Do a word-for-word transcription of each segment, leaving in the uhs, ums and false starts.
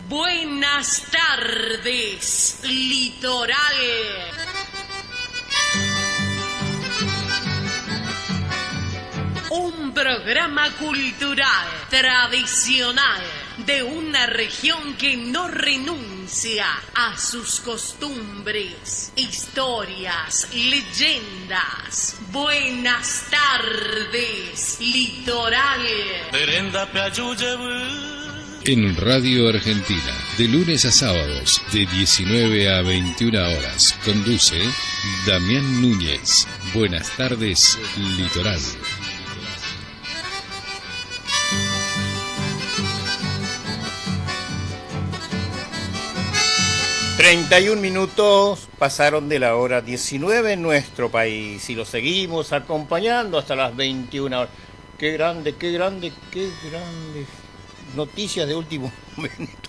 Buenas tardes, litoral. Un programa cultural, tradicional, de una región que no renuncia a sus costumbres, historias, leyendas. Buenas tardes, litoral. En Radio Argentina, de lunes a sábados, de diecinueve a veintiuna horas, conduce Damián Núñez. Buenas tardes, litoral. treinta y un minutos pasaron de la hora diecinueve en nuestro país y lo seguimos acompañando hasta las veintiuna horas. Qué grande, qué grande, qué grande. Noticias de último momento.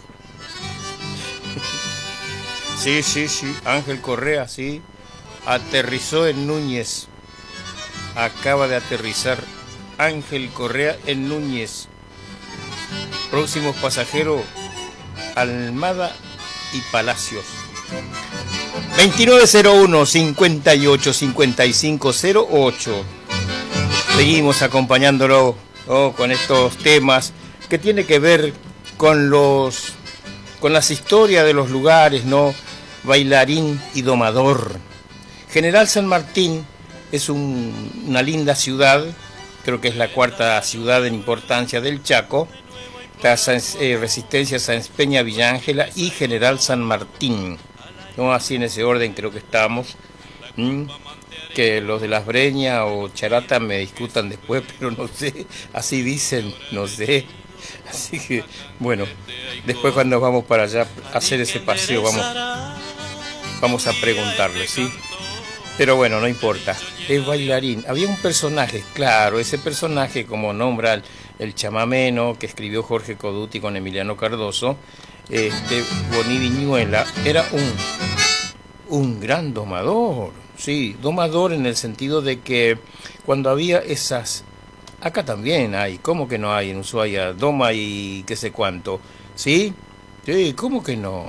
Sí, sí, sí. Ángel Correa, sí. Aterrizó en Núñez. Acaba de aterrizar Ángel Correa en Núñez. Próximos pasajeros, Almada y Palacios. veintinueve cero uno, cincuenta y ocho, cincuenta y cinco cero ocho. Seguimos acompañándolo, oh, con estos temas que tiene que ver con los con las historias de los lugares, ¿no? Bailarín y domador. General San Martín es un, una linda ciudad, creo que es la cuarta ciudad en importancia del Chaco. Está Sáenz, eh, Resistencia, Sáenz Peña, Villa Ángela y General San Martín, ¿no? Así en ese orden creo que estamos. ¿Mm? Que los de Las Breñas o Charata me discutan después, pero no sé, así dicen, no sé. Así que, bueno, después cuando vamos para allá a hacer ese paseo vamos, vamos a preguntarle, ¿sí? Pero bueno, no importa, es bailarín. Había un personaje, claro, ese personaje, como nombra el, el chamameno que escribió Jorge Coduti con Emiliano Cardoso, este, Boni Viñuela, era un, un gran domador, sí, domador en el sentido de que cuando había esas... Acá también hay, ¿cómo que no hay en Ushuaia? Doma y qué sé cuánto, ¿sí? Sí, ¿cómo que no?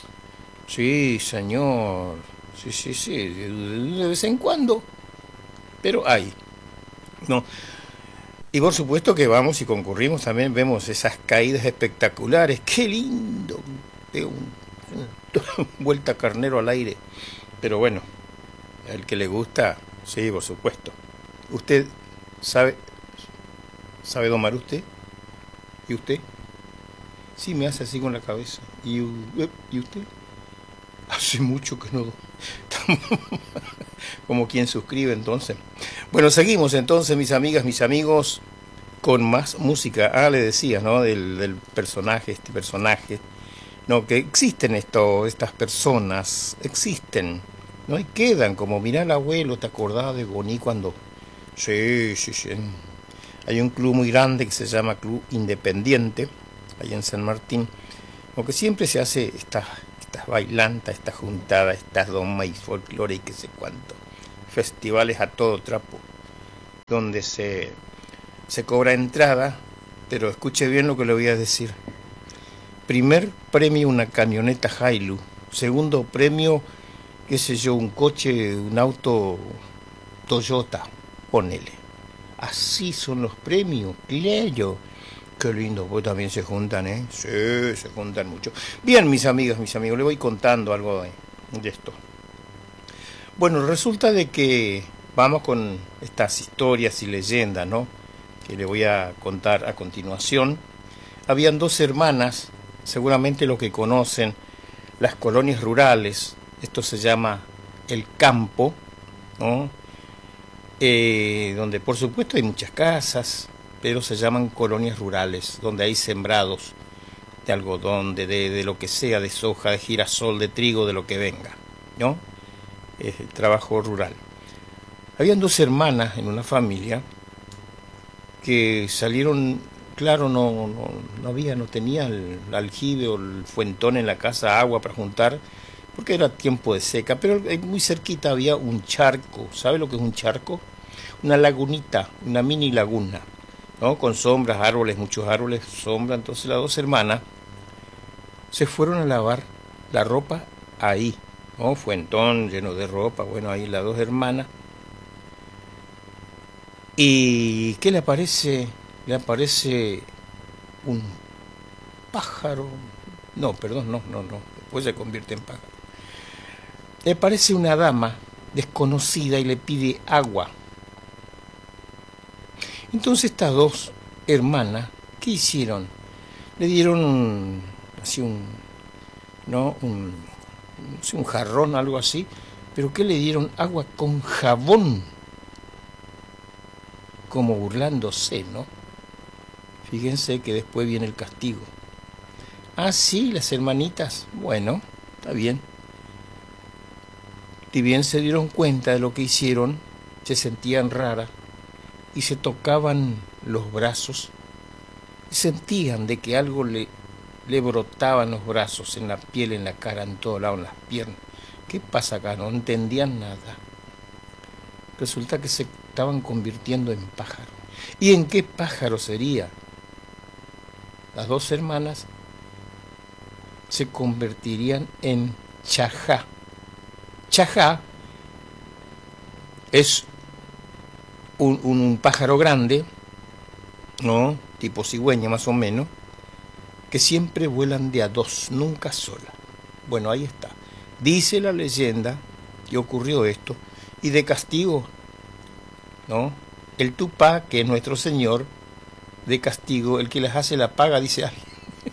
Sí, señor, sí, sí, sí, de vez en cuando, pero hay, ¿no? Y por supuesto que vamos y concurrimos también, vemos esas caídas espectaculares, qué lindo, de un, un, vuelta carnero al aire, pero bueno, al que le gusta, sí, por supuesto. Usted sabe... ¿Sabe domar usted? ¿Y usted? Sí, me hace así con la cabeza. ¿Y, ¿y usted? Hace mucho que no... Como quien suscribe entonces. Bueno, seguimos entonces, mis amigas, mis amigos, con más música. Ah, le decía, ¿no? Del, del personaje, este personaje. No, que existen esto, estas personas, existen, ¿no? Y quedan, como mirá al abuelo, ¿te acordás de Boni cuando...? Sí, sí, sí. Hay un club muy grande que se llama Club Independiente, allá en San Martín, aunque siempre se hace estas, estas bailantas, estas juntadas, estas domas y folclore y qué sé cuánto, festivales a todo trapo, donde se, se cobra entrada, pero escuche bien lo que le voy a decir. Primer premio una camioneta Hilux, segundo premio, qué sé yo, un coche, un auto Toyota, ponele. Así son los premios, claro. Qué lindo, pues también se juntan, ¿eh? Sí, se juntan mucho. Bien, mis amigas, mis amigos, le voy contando algo de, de esto. Bueno, resulta de que vamos con estas historias y leyendas, ¿no? Que le voy a contar a continuación. Habían dos hermanas, seguramente los que conocen las colonias rurales. Esto se llama el campo, ¿no? Eh, donde por supuesto hay muchas casas, pero se llaman colonias rurales, donde hay sembrados de algodón, de, de, de lo que sea, de soja, de girasol, de trigo, de lo que venga, ¿no? Es el trabajo rural. Habían dos hermanas en una familia que salieron, claro, no, no, no había, no tenía el aljibe o el fuentón en la casa, agua para juntar, porque era tiempo de seca, pero muy cerquita había un charco. ¿Sabe lo que es un charco? Una lagunita, una mini laguna, ¿no? Con sombras, árboles, muchos árboles, sombra. Entonces las dos hermanas se fueron a lavar la ropa ahí, ¿no? Fuentón lleno de ropa, bueno, ahí las dos hermanas. ¿Y qué le aparece? Le aparece un pájaro. No, perdón, no, no, no. Después se convierte en pájaro. Le aparece una dama desconocida y le pide agua. Entonces estas dos hermanas, ¿qué hicieron? Le dieron un, así un, no, un, no sé, un jarrón, algo así, pero ¿qué le dieron? Agua con jabón, como burlándose, ¿no? Fíjense que después viene el castigo. Ah, sí, las hermanitas, bueno, está bien. Y bien se dieron cuenta de lo que hicieron, se sentían raras y se tocaban los brazos y sentían de que algo le, le brotaba en los brazos, en la piel, en la cara, en todo lado, en las piernas. ¿Qué pasa acá? No entendían nada. Resulta que se estaban convirtiendo en pájaros. ¿Y en qué pájaro sería? Las dos hermanas se convertirían en chajá. Chajá es un, un, un pájaro grande, ¿no? Tipo cigüeña más o menos, que siempre vuelan de a dos, nunca sola. Bueno, ahí está. Dice la leyenda que ocurrió esto, y de castigo, ¿no? El Tupá, que es nuestro Señor, de castigo, el que les hace la paga, dice, ay,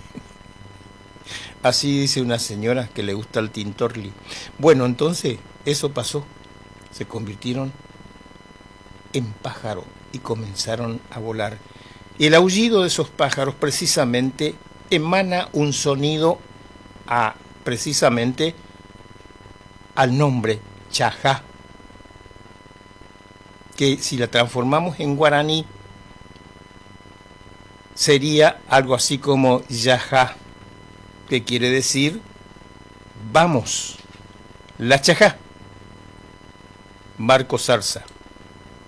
así dice una señora que le gusta el tintorli. Bueno, entonces eso pasó. Se convirtieron en pájaro y comenzaron a volar. Y el aullido de esos pájaros precisamente emana un sonido a, precisamente al nombre chajá, que si la transformamos en guaraní sería algo así como yajá, que quiere decir vamos, la chajá. Marco Zarza.